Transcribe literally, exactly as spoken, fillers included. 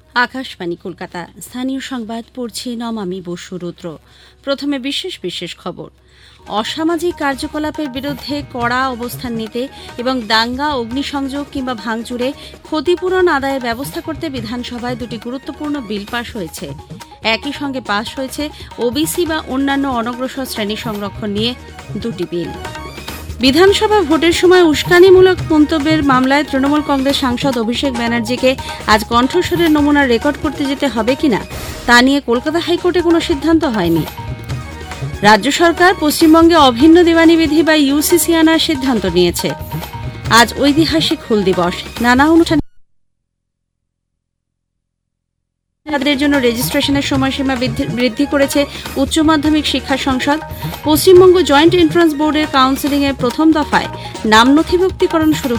আকাশবাণী কলকাতা। স্থানীয় সংবাদ পড়ছি নমামি বসু রুদ্র। প্রথমে বিশেষ বিশেষ খবর। অসামাজিক কার্যকলাপের বিরুদ্ধে কড়া অবস্থান নিতে এবং দাঙ্গা, অগ্নিসংযোগ কিংবা ভাঙচুরে ক্ষতিপূরণ আদায়ের ব্যবস্থা করতে বিধানসভায় দুটি গুরুত্বপূর্ণ বিল পাশ হয়েছে। একই সঙ্গে পাশ হয়েছে ওবিসি বা অন্যান্য অনগ্রসর শ্রেণী সংরক্ষণ নিয়ে দুটি বিল। বিধানসভা ভোটের সময় উস্কানিমূলক মন্তব্যের মামলায় তৃণমূল কংগ্রেস সাংসদ অভিষেক ব্যানার্জিকে আজ কণ্ঠস্বরের নমুনা রেকর্ড করতে যেতে হবে কিনা তা নিয়ে কলকাতা হাইকোর্টে কোনো সিদ্ধান্ত হয়নি। রাজ্য সরকার পশ্চিমবঙ্গে অভিন্ন দেওয়ানি বিধি বা ইউসিসি আনার সিদ্ধান্ত নিয়েছে। আজ ঐতিহাসিক হুল দিবস। নানা অনুষ্ঠান তাদের জন্য রেজিস্ট্রেশনের সময়সীমা বৃদ্ধি করেছে উচ্চ মাধ্যমিক শিক্ষা সংসদ। পশ্চিমবঙ্গ জয়েন্ট এন্ট্রান্স বোর্ডের কাউন্সেলিং এর প্রথম দফায় নাম নথিভুক্তিকরণ শুরু